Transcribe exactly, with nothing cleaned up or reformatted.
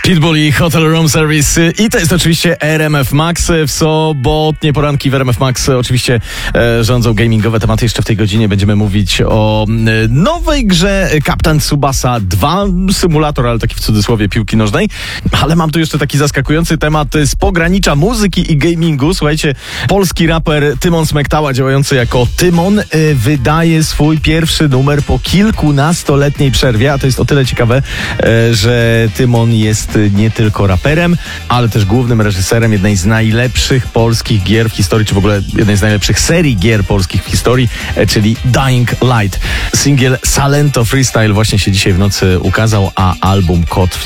Pitbull i Hotel Room Service i to jest oczywiście R M F Max. W sobotnie poranki w R M F Max oczywiście e, rządzą gamingowe tematy. Jeszcze w tej godzinie będziemy mówić o e, nowej grze Captain Tsubasa dwa, symulator, ale taki w cudzysłowie piłki nożnej. Ale mam tu jeszcze taki zaskakujący temat z pogranicza muzyki i gamingu. Słuchajcie, polski raper Tymon Smektała, działający jako Tymon, e, wydaje swój pierwszy numer po kilkunastoletniej przerwie, a to jest o tyle ciekawe, e, że Tymon jest nie tylko raperem, ale też głównym reżyserem jednej z najlepszych polskich gier w historii, czy w ogóle jednej z najlepszych serii gier polskich w historii, czyli Dying Light. Singiel Salento Freestyle właśnie się dzisiaj w nocy ukazał, a album Kod